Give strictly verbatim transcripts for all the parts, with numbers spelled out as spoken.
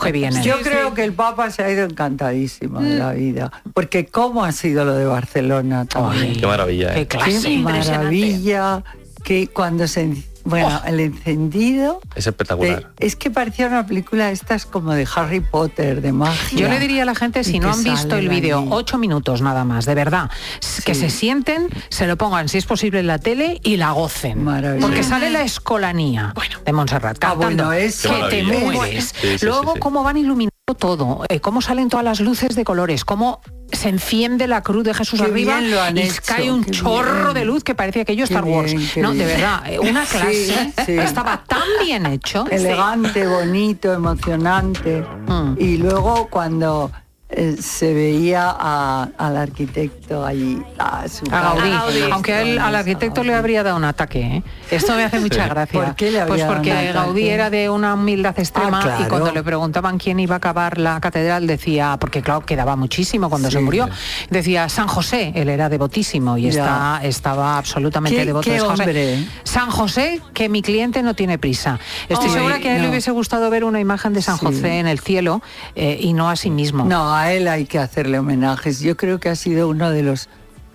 que vienen. Yo creo que el Papa se ha ido encantadísimo de la vida, porque cómo ha sido lo de Barcelona también. Ay, qué maravilla, ¿eh? Qué clase. Qué maravilla, que cuando se... Bueno, oh, el encendido... Es espectacular. De, es que parecía una película de estas como de Harry Potter, de magia. Yo le diría a la gente, si no han visto el vídeo, ocho minutos nada más, de verdad, sí. que se sienten, se lo pongan, si es posible, en la tele y la gocen. Porque sale la Escolanía bueno. de Montserrat cantando, ah, bueno, es que te mueres. Sí, sí, Luego, sí, sí. cómo van iluminando todo, eh, cómo salen todas las luces de colores, cómo se enciende la cruz de Jesús qué arriba y hecho, cae un chorro bien. de luz que parecía aquello Star bien, Wars. No, bien. de verdad, una clase sí, sí. estaba tan bien hecho. Elegante, sí. bonito, emocionante. Mm. Y luego cuando eh, se veía a, al arquitecto allí, a, su a Gaudí. Gaudí. Aunque a él, al arquitecto le habría dado un ataque, ¿eh? Esto me hace mucha gracia. ¿Por qué le habría pues porque dado un Gaudí era de una humildad extrema ah, claro. y cuando le preguntaban quién iba a acabar la catedral decía, porque claro, quedaba muchísimo cuando sí, se murió, decía San José, él era devotísimo y está, estaba absolutamente ¿Qué, devoto qué de José. Hombre? San José, que mi cliente no tiene prisa. Estoy Ay, segura que a él no. le hubiese gustado ver una imagen de San sí. José en el cielo eh, y no a sí mismo. No, a él hay que hacerle homenajes. Yo creo que ha sido uno de los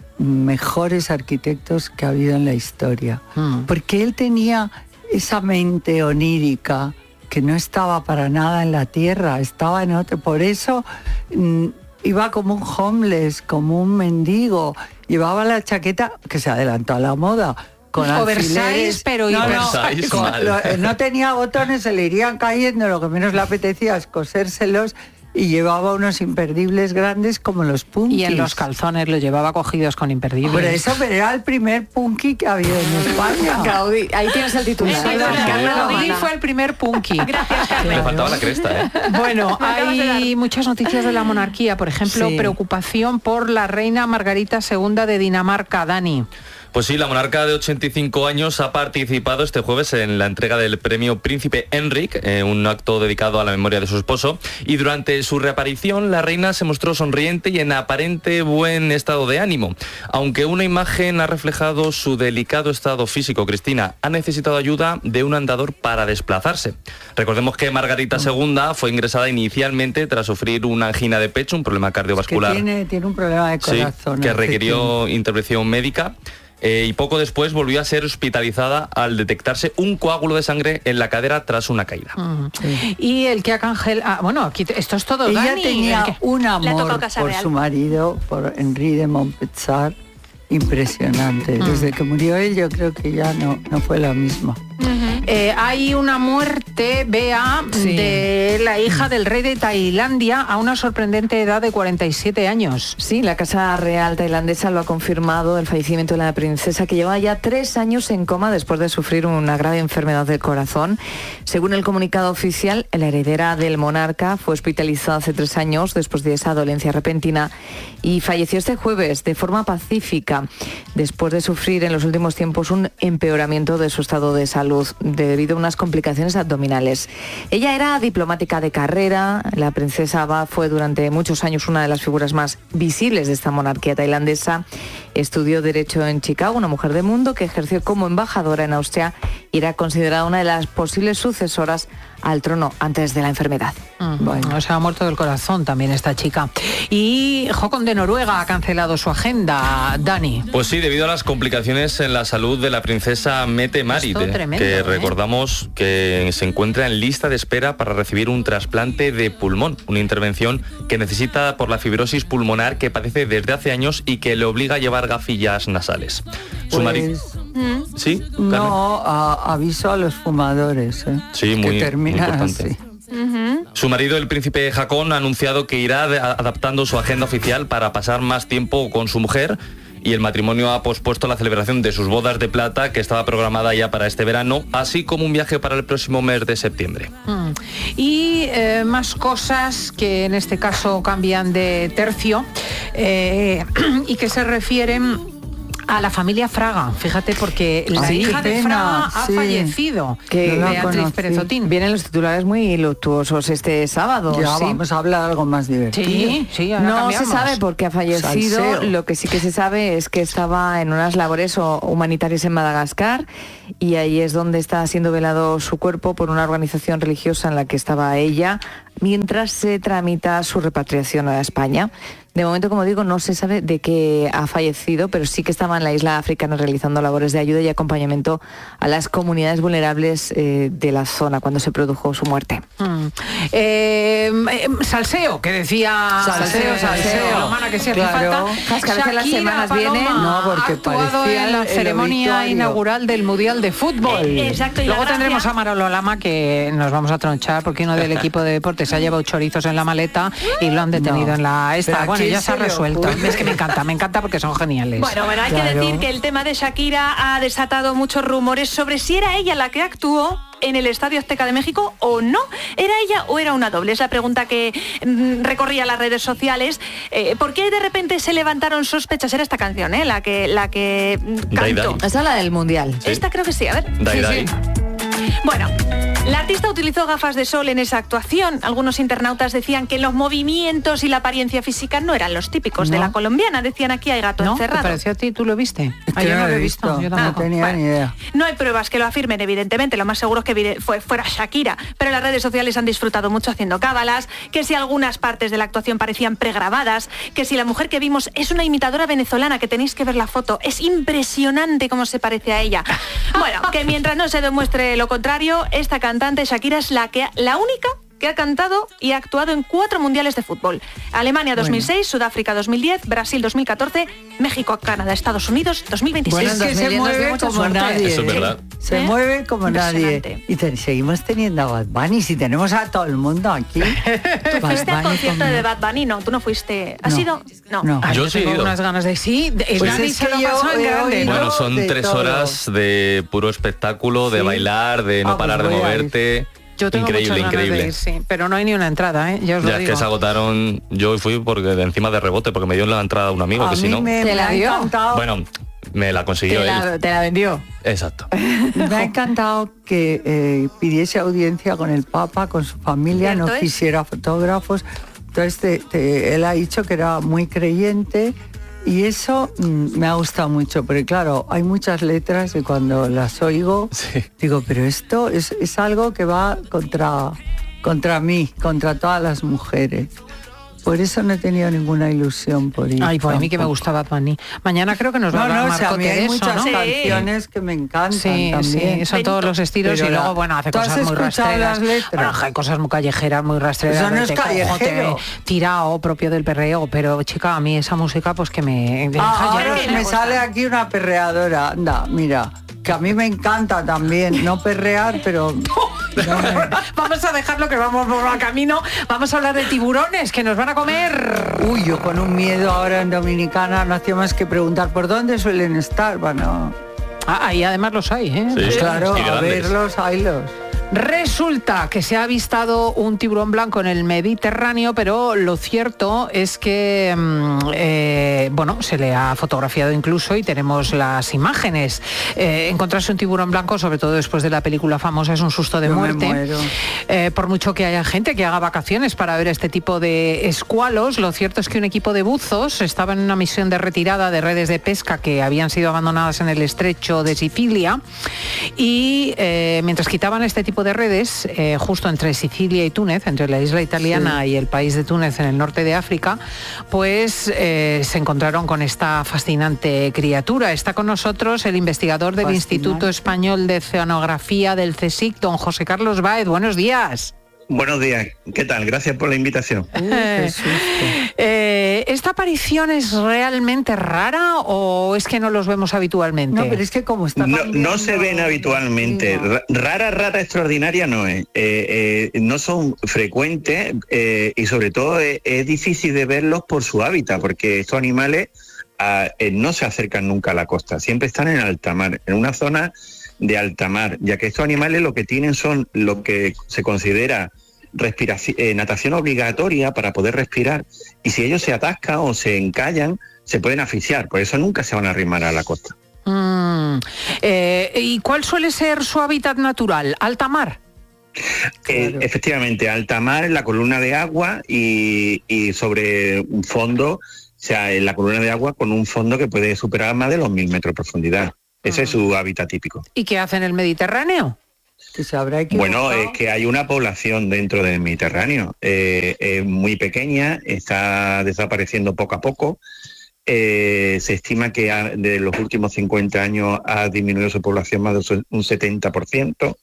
mejores arquitectos que ha habido en la historia, mm. porque él tenía esa mente onírica que no estaba para nada en la tierra, estaba en otro, por eso mm, iba como un homeless, como un mendigo, llevaba la chaqueta que se adelantó a la moda, con alfileres, pero no, no, con, lo, no tenía botones, se le irían cayendo, lo que menos le apetecía es cosérselos. Y llevaba unos imperdibles grandes como los punkis. Y en los calzones los llevaba cogidos con imperdibles. Por eso, pero era el primer punky que había en España. Gaudí, ahí tienes el titular. Sí, Gaudí fue el primer punky. Gracias, Carmen. Le faltaba la cresta, ¿eh? Bueno, hay muchas noticias de la monarquía. Por ejemplo, sí. preocupación por la reina Margarita segunda de Dinamarca, Dani. Pues sí, la monarca de ochenta y cinco años ha participado este jueves en la entrega del premio Príncipe Enric, eh, un acto dedicado a la memoria de su esposo, y durante su reaparición la reina se mostró sonriente y en aparente buen estado de ánimo. Aunque una imagen ha reflejado su delicado estado físico, Cristina ha necesitado ayuda de un andador para desplazarse. Recordemos que Margarita segunda fue ingresada inicialmente tras sufrir una angina de pecho, un problema cardiovascular. Es que tiene, tiene un problema de corazón. Sí, que requirió intervención médica. Eh, y poco después volvió a ser hospitalizada al detectarse un coágulo de sangre en la cadera tras una caída. Uh-huh. Sí. Y el que ha canjelado... Ah, bueno, aquí esto es todo. Ella Dani, tenía que... un amor por Real. Su marido, por Henri de Montpensat, impresionante. Uh-huh. Desde que murió él yo creo que ya no, no fue la misma. Uh-huh. Eh, hay una muerte, Bea, sí. de la hija del rey de Tailandia a una sorprendente edad de cuarenta y siete años. Sí, la Casa Real tailandesa lo ha confirmado, el fallecimiento de la princesa, que lleva ya tres años en coma después de sufrir una grave enfermedad del corazón. Según el comunicado oficial, la heredera del monarca fue hospitalizada hace tres años después de esa dolencia repentina y falleció este jueves de forma pacífica, después de sufrir en los últimos tiempos un empeoramiento de su estado de salud debido a unas complicaciones abdominales. Ella era diplomática de carrera. La princesa Ba fue durante muchos años una de las figuras más visibles de esta monarquía tailandesa. Estudió Derecho en Chicago, una mujer de mundo que ejerció como embajadora en Austria y era considerada una de las posibles sucesoras al trono antes de la enfermedad. Mm, bueno, se ha muerto del corazón también esta chica. Y Håkon de Noruega ha cancelado su agenda, Dani. Pues sí, debido a las complicaciones en la salud de la princesa Mette-Marit, que ¿eh? recordamos que se encuentra en lista de espera para recibir un trasplante de pulmón, una intervención que necesita por la fibrosis pulmonar que padece desde hace años y que le obliga a llevar gafillas nasales. Su pues, marido... ¿Sí? No, a, aviso a los fumadores, ¿eh? Sí, muy, que muy importante. Uh-huh. Su marido, el príncipe Haakon, ha anunciado que irá adaptando su agenda oficial para pasar más tiempo con su mujer, y el matrimonio ha pospuesto la celebración de sus bodas de plata, que estaba programada ya para este verano, así como un viaje para el próximo mes de septiembre. Mm. Y eh, más cosas que en este caso cambian de tercio eh, y que se refieren A la familia Fraga, fíjate, porque la sí, hija de Fraga ha sí. fallecido, que no Beatriz Pérez Otín. Vienen los titulares muy luctuosos este sábado. Ya, ¿sí? Vamos a hablar algo más divertido. Sí, sí, ahora no cambiamos. se sabe por qué ha fallecido. Salseo. Lo que sí que se sabe es que estaba en unas labores humanitarias en Madagascar y ahí es donde está siendo velado su cuerpo por una organización religiosa en la que estaba ella, mientras se tramita su repatriación a España. De momento, como digo, no se sabe de qué ha fallecido, pero sí que estaba en la isla africana realizando labores de ayuda y acompañamiento a las comunidades vulnerables eh, de la zona cuando se produjo su muerte. Mm. Eh, eh, salseo, que decía... Salseo, salseo. La mano que sí hace claro. falta. Que a veces las semanas vienen. No, porque ha actuado en la ceremonia inaugural del Mundial de Fútbol. Eh, exacto. Y luego la tendremos a Manolo Lama, que nos vamos a tronchar porque uno del equipo de deportes ha llevado chorizos en la maleta y lo han detenido no. en la esta. Bueno, ya se ha resuelto. Es que me encanta, me encanta porque son geniales. Bueno, bueno, hay claro. que decir que el tema de Shakira ha desatado muchos rumores sobre si era ella la que actuó en el Estadio Azteca de México o no. ¿Era ella o era una doble? Es la pregunta que mm, recorría las redes sociales. Eh, ¿Por qué de repente se levantaron sospechas? Era esta canción, ¿eh? La que, la que mm, cantó. Esa es la del Mundial. ¿Sí? Esta creo que sí, a ver. Dai, sí, dai. sí. Bueno, la artista utilizó gafas de sol en esa actuación. Algunos internautas decían que los movimientos y la apariencia física no eran los típicos no. de la colombiana. Decían, aquí hay gato ¿No? encerrado. ¿Te pareció a ti? ¿Tú lo viste? Es que ah, yo no lo he visto. visto. Yo tampoco. No tenía bueno, ni idea. No hay pruebas que lo afirmen, evidentemente. Lo más seguro es que fue, fuera Shakira. Pero las redes sociales han disfrutado mucho haciendo cábalas, que si algunas partes de la actuación parecían pregrabadas, que si la mujer que vimos es una imitadora venezolana, que tenéis que ver la foto. Es impresionante cómo se parece a ella. Bueno, que mientras no se demuestre lo contrario, esta cantante Shakira es la que la única que ha cantado y ha actuado en cuatro mundiales de fútbol. Alemania dos mil seis, bueno. Sudáfrica dos mil diez, Brasil dos mil catorce, México, Canadá, Estados Unidos dos mil veintiséis. Bueno, es que se mueve como suerte. nadie. Eso es verdad. Se ¿Eh? mueve como nadie. Y te, seguimos teniendo a Bad Bunny, si tenemos a todo el mundo aquí. ¿Tú fuiste al concierto como... de Bad Bunny? No, tú no fuiste. ¿Has no, ido? No. no. Ay, yo sí he ido. unas ganas de sí. El pues es se lo pasó en grande. Bueno, son tres todo. horas de puro espectáculo, de ¿sí? bailar, de no ah, parar pues de moverte. Yo tengo increíble, increíble. De ir, sí, pero no hay ni una entrada, ¿eh? Yo os ya lo es digo. que se agotaron. Yo fui porque de encima de rebote, porque me dio la entrada un amigo, a que mí si no. Me, ¿Te la dio? Encantado. Bueno, me la consiguió te la, él. Te la vendió. Exacto. Me ha encantado que eh, pidiese audiencia con el Papa, con su familia, no es? quisiera fotógrafos. Entonces te, te, él ha dicho que era muy creyente. Y eso mm, me ha gustado mucho, porque claro, hay muchas letras y cuando las oigo, sí. digo, pero esto es, es algo que va contra, contra mí, contra todas las mujeres. Por eso no he tenido ninguna ilusión por ir. Ay, pues a mí que me gustaba Bad Bunny. Mañana creo que nos va no, a hablar no, Marco o sea, de hay eso, muchas ¿no? canciones sí. que me encantan sí, también. Sí, son todos los estilos pero y luego, bueno, hace cosas muy rastreras. Bueno, hay cosas muy callejeras, muy rastreras. Eso no es callejero. Tirao, propio del perreo, pero chica, a mí esa música pues que me... Ah, ahora me gusta. Sale aquí una perreadora. Anda, mira. Que a mí me encanta también, no perrear, pero... No me... Vamos a dejarlo que vamos por el camino. Vamos a hablar de tiburones que nos van a comer. Uy, yo con un miedo ahora en Dominicana no hacía más que preguntar por dónde suelen estar. Bueno... Ah, ahí además los hay, ¿eh? Sí, pues claro, a verlos, haylos. Resulta que se ha avistado un tiburón blanco en el Mediterráneo, pero lo cierto es que eh, bueno, se le ha fotografiado incluso y tenemos las imágenes. Eh, encontrarse un tiburón blanco, sobre todo después de la película famosa, es un susto de Yo muerte. Eh, por mucho que haya gente que haga vacaciones para ver este tipo de escualos, lo cierto es que un equipo de buzos estaba en una misión de retirada de redes de pesca que habían sido abandonadas en el estrecho de Sicilia y eh, mientras quitaban este tipo de redes, eh, justo entre Sicilia y Túnez, entre la isla italiana sí. y el país de Túnez en el norte de África, pues eh, se encontraron con esta fascinante criatura. Está con nosotros el investigador del Fascinante. Instituto Español de Oceanografía del CSIC, don José Carlos Báez. Buenos días. Buenos días, ¿qué tal? Gracias por la invitación. Uh, qué susto. Eh, ¿Esta aparición es realmente rara o es que no los vemos habitualmente? No, pero es que como está no, no se ven habitualmente. No. Rara, rara, extraordinaria no es. Eh, eh, no son frecuentes eh, y sobre todo es, es difícil de verlos por su hábitat, porque estos animales ah, eh, no se acercan nunca a la costa, siempre están en alta mar, en una zona de alta mar, ya que estos animales lo que tienen son lo que se considera respiración, eh, natación obligatoria para poder respirar, y si ellos se atascan o se encallan, se pueden asfixiar, por eso nunca se van a arrimar a la costa. Mm, eh, ¿Y cuál suele ser su hábitat natural? ¿Alta mar? Eh, claro. Efectivamente, alta mar, en la columna de agua y, y sobre un fondo, o sea, en la columna de agua con un fondo que puede superar más de los mil metros de profundidad. Ese uh-huh. es su hábitat típico. ¿Y qué hace en el Mediterráneo? Que se habrá bueno, es que hay una población dentro del Mediterráneo, eh, es muy pequeña, está desapareciendo poco a poco. Eh, se estima que ha, de los últimos cincuenta años ha disminuido su población más de un setenta por ciento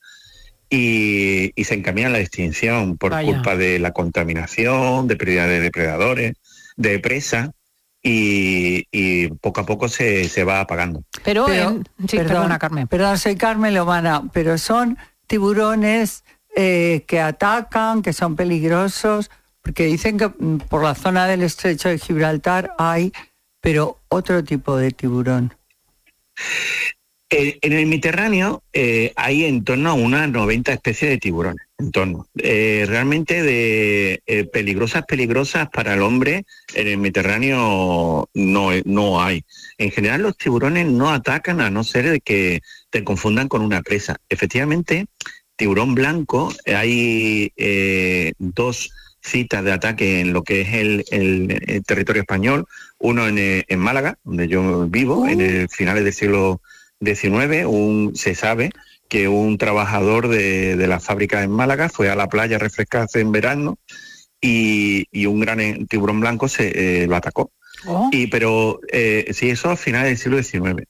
y, y se encamina a la extinción por Vaya. culpa de la contaminación, de pérdida de depredadores, de presa. Y, y poco a poco se, se va apagando. Pero, pero en... sí, perdón, perdona, Carmen. Perdón, soy Carmen Lomana, pero son tiburones eh, que atacan, que son peligrosos, porque dicen que por la zona del estrecho de Gibraltar hay, pero otro tipo de tiburón. Eh, en el Mediterráneo eh, hay en torno a unas noventa especies de tiburones, en torno. Eh, realmente de eh, peligrosas, peligrosas para el hombre, en el Mediterráneo no, no hay. En general los tiburones no atacan a no ser de que te confundan con una presa. Efectivamente, tiburón blanco, hay eh, dos citas de ataque en lo que es el, el, el territorio español, uno en, en Málaga, donde yo vivo, uh. en el finales del siglo diecinueve, un, se sabe que un trabajador de, de la fábrica en Málaga fue a la playa a refrescarse en verano y, y un gran tiburón blanco se eh, lo atacó. Oh. Y pero eh, sí, eso a finales del siglo diecinueve.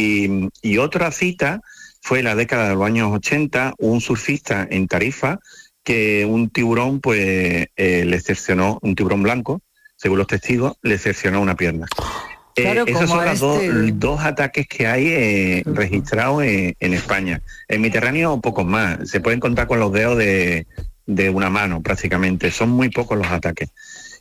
Y, y otra cita fue en la década de los años ochenta, un surfista en Tarifa, que un tiburón pues eh, le cercenó, un tiburón blanco, según los testigos, le cercenó una pierna. Claro, eh, esos son los este... dos, dos ataques que hay eh, uh-huh. registrados en, en España. En Mediterráneo pocos más, se pueden contar con los dedos de, de una mano prácticamente, son muy pocos los ataques.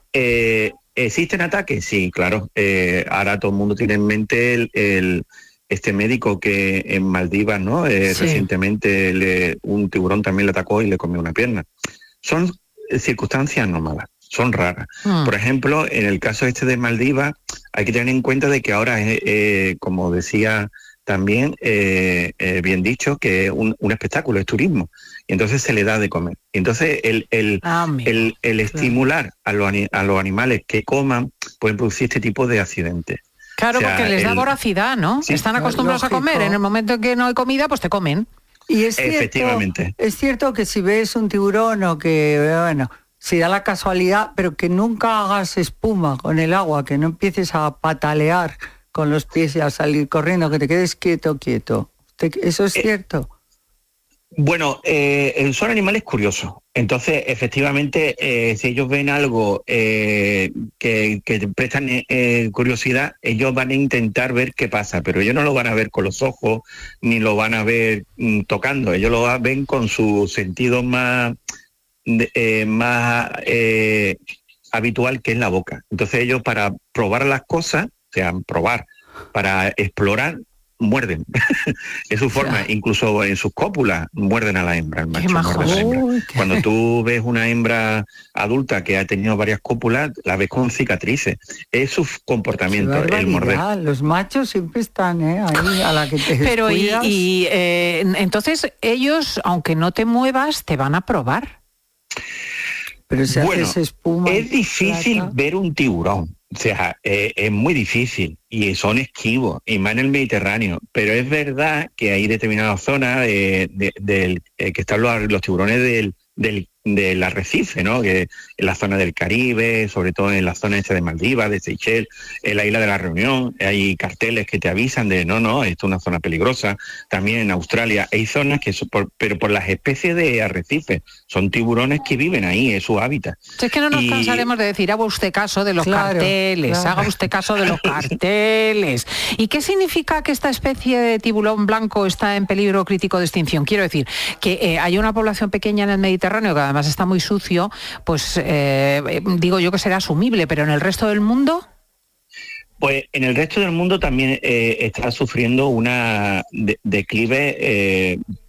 Eh, ¿Existen ataques? Sí, claro. Eh, ahora todo el mundo tiene en mente el, el, este médico que en Maldivas, ¿no? Eh, sí. Recientemente le, un tiburón también le atacó y le comió una pierna. Son circunstancias anómalas. Son raras. Mm. Por ejemplo, en el caso este de Maldivas, hay que tener en cuenta de que ahora es, eh, como decía también, eh, eh, bien dicho, que es un, un espectáculo, es turismo. Y entonces se le da de comer. Y entonces el, el, ah, el, el estimular a los, a los animales que coman pueden producir este tipo de accidentes. Claro, o sea, porque les da el, voracidad, ¿no? Sí, Están acostumbrados lógico. a comer. En el momento en que no hay comida, pues te comen. Y es cierto, efectivamente. Es cierto que si ves un tiburón o que, bueno... si da la casualidad, pero que nunca hagas espuma con el agua, que no empieces a patalear con los pies y a salir corriendo, que te quedes quieto, quieto. ¿Eso es cierto? Eh, bueno, eh, son animales curiosos. Entonces, efectivamente, eh, si ellos ven algo eh, que, que prestan eh, curiosidad, ellos van a intentar ver qué pasa, pero ellos no lo van a ver con los ojos, ni lo van a ver mm, tocando. Ellos lo ven con sus sentidos más... De, eh, más eh, habitual, que es la boca. Entonces ellos, para probar las cosas, o sea, probar, para explorar, muerden. Es su forma. Ya. Incluso en sus cópulas muerden a la hembra. El macho muerde a la hembra. Cuando tú ves una hembra adulta que ha tenido varias cópulas, la ves con cicatrices. Es su comportamiento, el morder. Los machos siempre están ¿eh? ahí a la que te Pero y, y eh, entonces ellos, aunque no te muevas, te van a probar. Pero si bueno, haces espuma, es difícil plata. ver un tiburón, o sea, eh, es muy difícil y son esquivos, y más en el Mediterráneo, pero es verdad que hay determinadas zonas de, de, de, de, que están los, los tiburones del, del, del arrecife, ¿no? Que en la zona del Caribe, sobre todo en la zona esta de Maldivas, de Seychelles, en la isla de la Reunión, hay carteles que te avisan de no, no, esto es una zona peligrosa. También en Australia hay zonas que son, por, pero por las especies de arrecife, son tiburones que viven ahí, es su hábitat. Es que no nos y... cansaremos de decir, haga usted caso de los claro, carteles, claro. haga usted caso de los carteles. ¿Y qué significa que esta especie de tiburón blanco está en peligro crítico de extinción? Quiero decir, que eh, hay una población pequeña en el Mediterráneo que además está muy sucio, pues eh, digo yo que será asumible, pero en el resto del mundo... Pues en el resto del mundo también eh, está sufriendo una de- declive eh,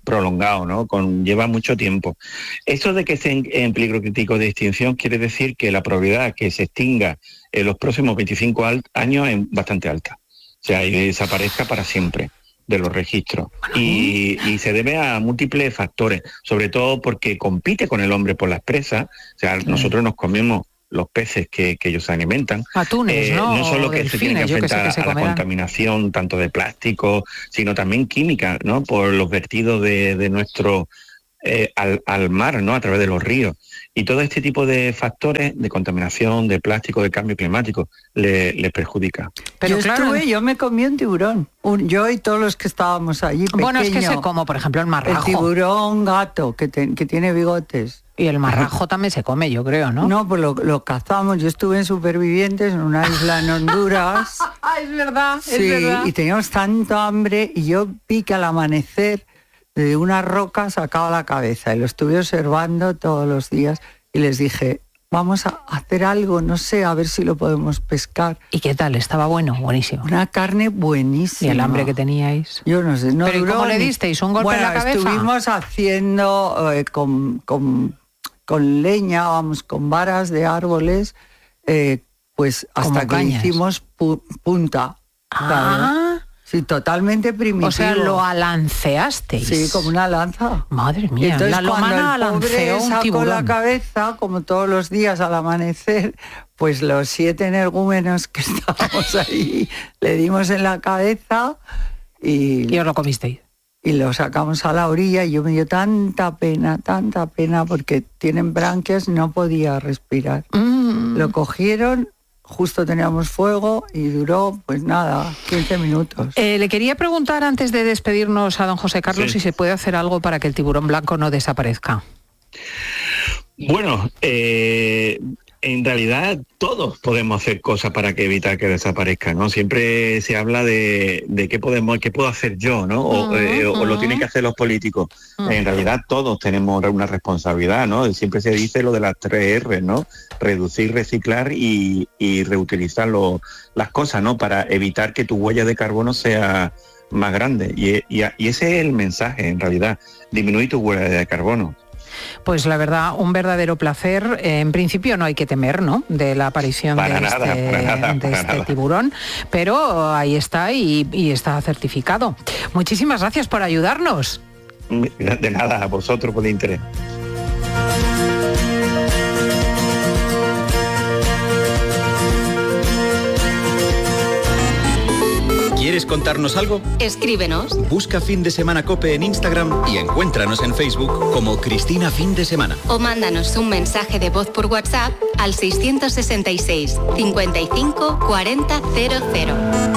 prolongado, ¿no? Con, lleva mucho tiempo. Eso de que esté en, en peligro crítico de extinción quiere decir que la probabilidad que se extinga en los próximos veinticinco al, años es bastante alta. O sea, y desaparezca para siempre de los registros. Y, y se debe a múltiples factores, sobre todo porque compite con el hombre por las presas. O sea, claro. nosotros nos comemos los peces que, que ellos se alimentan. Atunes, eh, ¿no? No solo que se tienen que enfrentar que que a la contaminación tanto de plástico, sino también química, ¿no? Por los vertidos de, de nuestro eh, al, al mar, ¿no? A través de los ríos. Y todo este tipo de factores de contaminación, de plástico, de cambio climático, le, le perjudica. Pero yo claro, estuve, yo me comí un tiburón. Un, yo y todos los que estábamos allí. Pequeño, bueno, es que se como, por ejemplo, el marrajo. El tiburón gato, que, te, que tiene bigotes. Y el marrajo también se come, yo creo, ¿no? No, pues lo, lo cazamos. Yo estuve en Supervivientes en una isla en Honduras. Es verdad, sí, es verdad. Y teníamos tanto hambre y yo vi que al amanecer de una roca sacaba la cabeza y lo estuve observando todos los días y les dije, vamos a hacer algo, no sé, a ver si lo podemos pescar. ¿Y qué tal? ¿Estaba bueno? Buenísimo. Una carne buenísima. ¿Y el hambre que teníais? Yo no sé. No ¿Pero duró cómo le ni... disteis? ¿Un golpe bueno, en la cabeza? Estuvimos haciendo eh, con... con con leña, vamos, con varas de árboles, eh, pues hasta que hicimos pu punta. Ah. ¿Sabes? Sí, totalmente primitivo. O sea, lo alanceasteis. Sí, como una lanza. Madre mía, entonces, la lomana alanceó un tiburón. Sacó la cabeza, como todos los días al amanecer, pues los siete energúmenos que estábamos ahí, le dimos en la cabeza y... Y os lo comisteis. Y lo sacamos a la orilla y yo me dio tanta pena, tanta pena, porque tienen branquias, no podía respirar. Mm. Lo cogieron, justo teníamos fuego y duró, pues nada, quince minutos. Eh, le quería preguntar antes de despedirnos a don José Carlos sí. si se puede hacer algo para que el tiburón blanco no desaparezca. Bueno, eh... en realidad todos podemos hacer cosas para que evitar que desaparezca, ¿no? Siempre se habla de, de qué podemos, qué puedo hacer yo, ¿no? O, uh-huh, eh, o uh-huh. lo tienen que hacer los políticos. Uh-huh. En realidad todos tenemos una responsabilidad, ¿no? Siempre se dice lo de las tres erre, ¿no? Reducir, reciclar y, y reutilizar lo, las cosas, ¿no? Para evitar que tu huella de carbono sea más grande. Y, y, y ese es el mensaje, en realidad. Disminuir tu huella de carbono. Pues la verdad, un verdadero placer. Eh, en principio no hay que temer, ¿no?, de la aparición para de nada, este, para nada, de para este nada. tiburón, pero ahí está y, y está certificado. Muchísimas gracias por ayudarnos. De nada, a vosotros por el interés. ¿Quieres contarnos algo? Escríbenos. Busca Fin de Semana COPE en Instagram y encuéntranos en Facebook como Cristina Fin de Semana. O mándanos un mensaje de voz por WhatsApp al seiscientos sesenta y seis, cincuenta y cinco, cuarenta, cero cero.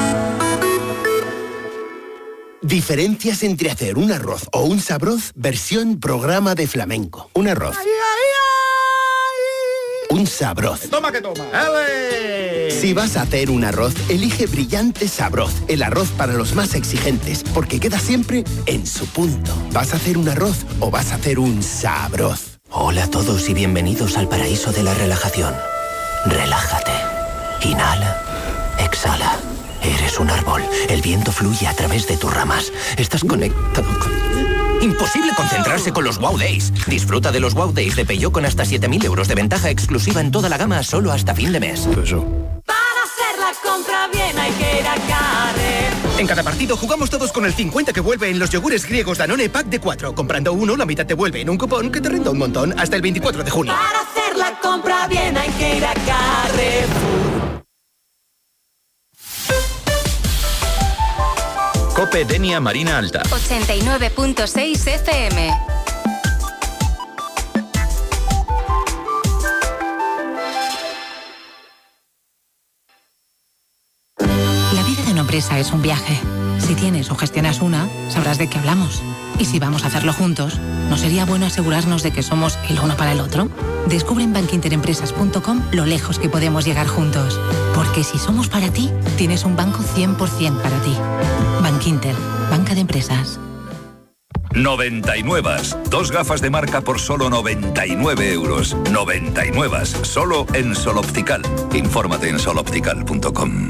Diferencias entre hacer un arroz o un sabroz versión programa de flamenco. Un arroz. Ay, ay, ay. Un sabroz. Toma que toma. ¡Ale! Si vas a hacer un arroz, elige Brillante Sabroz, el arroz para los más exigentes, porque queda siempre en su punto. ¿Vas a hacer un arroz o vas a hacer un sabroz? Hola a todos y bienvenidos al paraíso de la relajación. Relájate. Inhala. Exhala. Eres un árbol. El viento fluye a través de tus ramas. Estás conectado con... Imposible concentrarse con los Wow Days. Disfruta de los Wow Days de Peugeot con hasta siete mil euros de ventaja exclusiva en toda la gama solo hasta fin de mes. Eso. Para hacer la compra bien hay que ir a Carrefour. En cada partido jugamos todos con el cincuenta que vuelve en los yogures griegos Danone Pack de cuatro. Comprando uno, la mitad te vuelve en un cupón que te renta un montón hasta el veinticuatro de junio. Para hacer la compra bien hay que ir a Carrefour. COPE Denia Marina Alta. ochenta y nueve punto seis F M. La vida de una empresa es un viaje. Si tienes o gestionas una, sabrás de qué hablamos. Y si vamos a hacerlo juntos, ¿no sería bueno asegurarnos de que somos el uno para el otro? Descubre en bankinterempresas punto com lo lejos que podemos llegar juntos. Porque si somos para ti, tienes un banco cien por ciento para ti. Bankinter, banca de empresas. noventa y nueve. Dos gafas de marca por solo noventa y nueve euros. noventa y nueve. Solo en Sol Optical. Infórmate en sol optical punto com.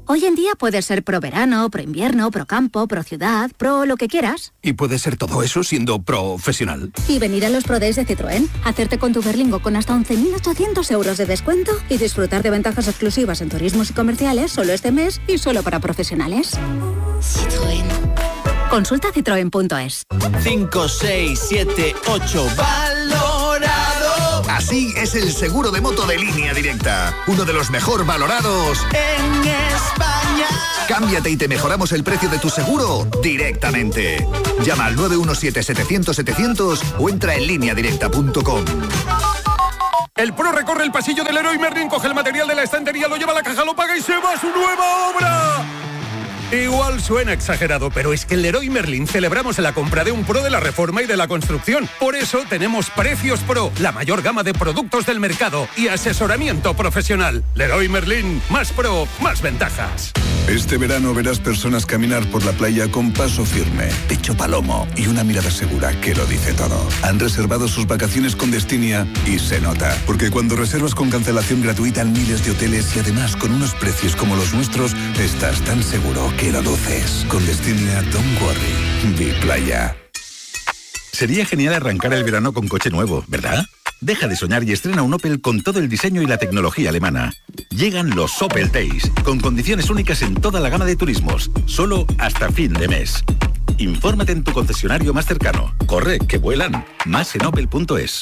Hoy en día puedes ser pro verano, pro invierno, pro campo, pro ciudad, pro lo que quieras. Y puedes ser todo eso siendo profesional. Y venir a los Pro Days de Citroën, hacerte con tu Berlingo con hasta once mil ochocientos euros de descuento y disfrutar de ventajas exclusivas en turismos y comerciales solo este mes y solo para profesionales. Citroën. Consulta citroen punto es. cinco, seis, siete, ocho, valorado. Así es el seguro de moto de Línea Directa. Uno de los mejor valorados en España. Cámbiate y te mejoramos el precio de tu seguro directamente. Llama al nueve uno siete, setecientos, setecientos o entra en línea directa punto com. El Pro recorre el pasillo del Leroy Merlin, coge el material de la estantería, lo lleva a la caja, lo paga y se va a su nueva obra. Igual suena exagerado, pero es que en Leroy Merlin celebramos la compra de un Pro de la reforma y de la construcción. Por eso tenemos Precios Pro, la mayor gama de productos del mercado y asesoramiento profesional. Leroy Merlin, más Pro, más ventajas. Este verano verás personas caminar por la playa con paso firme, pecho palomo y una mirada segura que lo dice todo. Han reservado sus vacaciones con Destinia y se nota. Porque cuando reservas con cancelación gratuita en miles de hoteles y además con unos precios como los nuestros, estás tan seguro que lo luces. Con Destinia, don't worry. Vi playa. Sería genial arrancar el verano con coche nuevo, ¿verdad? Deja de soñar y estrena un Opel con todo el diseño y la tecnología alemana. Llegan los Opel Days, con condiciones únicas en toda la gama de turismos, solo hasta fin de mes. Infórmate en tu concesionario más cercano. Corre, que vuelan. Más en opel punto es.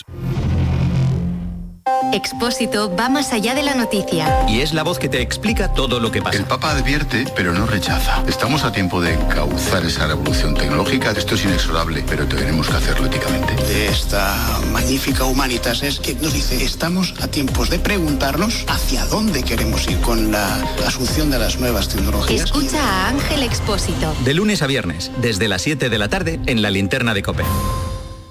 Expósito va más allá de la noticia. Y es la voz que te explica todo lo que pasa. El Papa advierte, pero no rechaza. Estamos a tiempo de encauzar esa revolución tecnológica. Esto es inexorable, pero tenemos que hacerlo éticamente. De esta magnífica Humanitas es que nos dice, estamos a tiempos de preguntarnos hacia dónde queremos ir con la asunción de las nuevas tecnologías. Escucha a Ángel Expósito. De lunes a viernes, desde las siete de la tarde, en La Linterna de COPE.